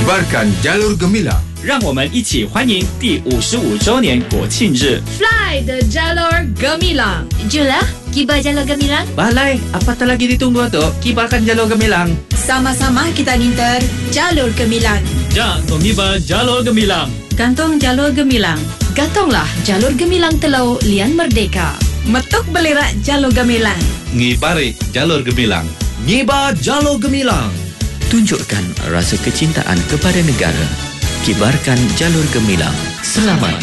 Kibarkan jalur gemilang. 让我们一起欢迎第55周年国庆日。 Fly the Jalur Gemilang. Julah, kibar jalur gemilang. Balai, apatah lagi ditunggu tu? Kibarkan jalur gemilang. Sama-sama kita ninter Jalur Gemilang. Ja, mengibar jalur gemilang. Gantung jalur gemilang. Gantunglah Jalur Gemilang Telau Lian Merdeka. Metuk belirak jalur gemilang. Ngibari jalur gemilang. Ngibar jalur gemilang. Tunjukkan rasa kecintaan kepada negara. Kibarkan jalur gemilang. Selamat